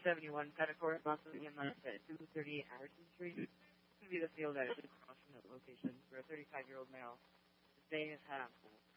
271 Petticoat, approximately in line at 238 Harrison Street. This would be the field that is across from that location for a 35-year-old male. His day is half.